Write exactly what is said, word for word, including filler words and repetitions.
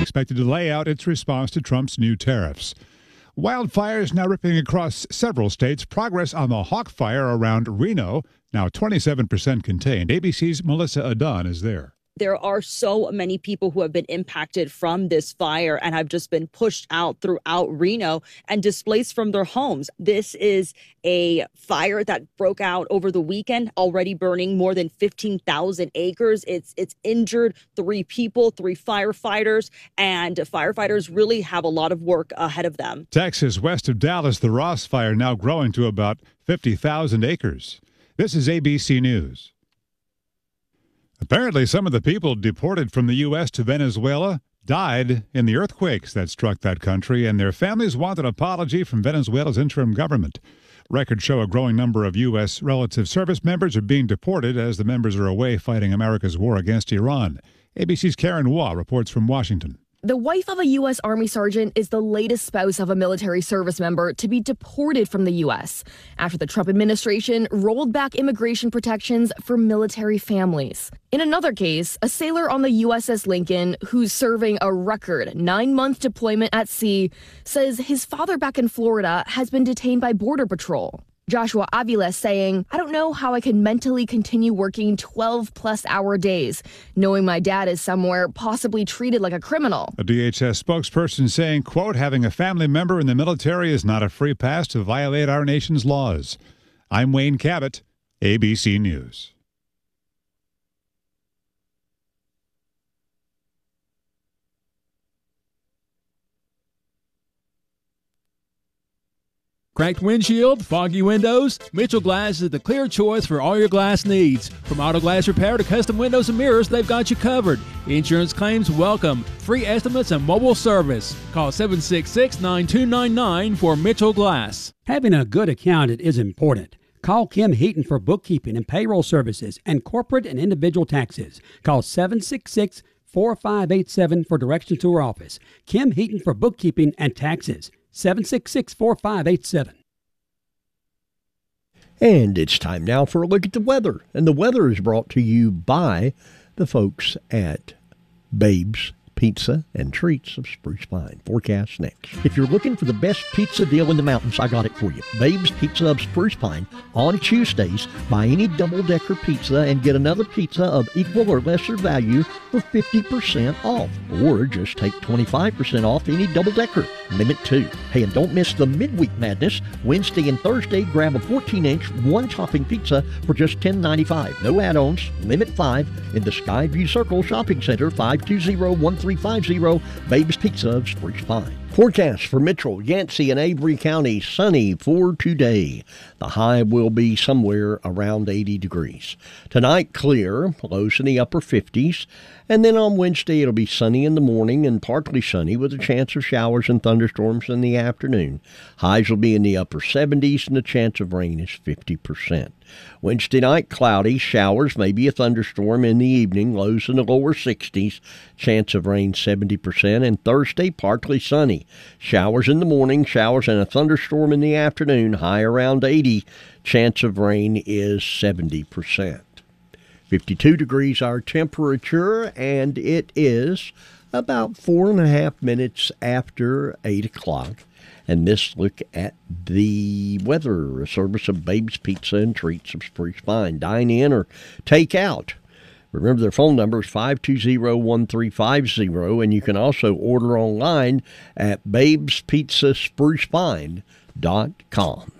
expected to lay out its response to Trump's new tariffs. Wildfires now ripping across several states. Progress on the Hawk Fire around Reno, now twenty-seven percent contained. A B C's Melissa Adon is there. There are so many people who have been impacted from this fire and have just been pushed out throughout Reno and displaced from their homes. This is a fire that broke out over the weekend, already burning more than fifteen thousand acres. It's it's injured three people, three firefighters, and firefighters really have a lot of work ahead of them. Texas, west of Dallas, the Ross Fire now growing to about fifty thousand acres. This is A B C News. Apparently, some of the people deported from the U S to Venezuela died in the earthquakes that struck that country, and their families want an apology from Venezuela's interim government. Records show a growing number of U S relative service members are being deported as the members are away fighting America's war against Iran. A B C's Karen Waugh reports from Washington. The wife of a U S Army sergeant is the latest spouse of a military service member to be deported from the U S after the Trump administration rolled back immigration protections for military families. In another case, a sailor on the U S S Lincoln, who's serving a record nine-month deployment at sea, says his father back in Florida has been detained by Border Patrol. Joshua Avila saying, "I don't know how I can mentally continue working twelve plus hour days, knowing my dad is somewhere possibly treated like a criminal." A D H S spokesperson saying, quote, "Having a family member in the military is not a free pass to violate our nation's laws." I'm Wayne Cabot, A B C News. Cracked windshield, foggy windows? Mitchell Glass is the clear choice for all your glass needs. From auto glass repair to custom windows and mirrors, they've got you covered. Insurance claims welcome. Free estimates and mobile service. Call seven six six, nine two nine nine for Mitchell Glass. Having a good accountant is important. Call Kim Heaton for bookkeeping and payroll services and corporate and individual taxes. Call seven six six, four five eight seven for directions to her office. Kim Heaton for bookkeeping and taxes. seven six six, four five eight seven. And it's time now for a look at the weather. And the weather is brought to you by the folks at Babe's Pizza and Treats of Spruce Pine. Forecast next. If you're looking for the best pizza deal in the mountains, I got it for you. Babe's Pizza of Spruce Pine. On Tuesdays, buy any double-decker pizza and get another pizza of equal or lesser value for fifty percent off. Or just take twenty-five percent off any double-decker. Limit two. Hey, and don't miss the Midweek Madness. Wednesday and Thursday, grab a fourteen-inch, one-topping pizza for just ten ninety-five. No add-ons. Limit five in the Skyview Circle Shopping Center, five two zero, one three five zero, Babe's Pizza of Spruce Pine. Forecast for Mitchell, Yancey, and Avery County, sunny for today. The high will be somewhere around eighty degrees. Tonight, clear, lows in the upper fifties. And then on Wednesday, it'll be sunny in the morning and partly sunny with a chance of showers and thunderstorms in the afternoon. Highs will be in the upper seventies and the chance of rain is fifty percent. Wednesday night, cloudy, showers, maybe a thunderstorm in the evening, lows in the lower sixties, chance of rain seventy percent. And Thursday, partly sunny. Showers in the morning, showers and a thunderstorm in the afternoon, high around eighty, chance of rain is seventy percent. fifty-two degrees our temperature, and it is about four and a half minutes after eight o'clock. And this look at the weather, a service of Babe's Pizza and Treats of Spruce Pine. Dine in or take out. Remember, their phone number is five two zero, one three five zero, and you can also order online at babes pizza spruce pine dot com.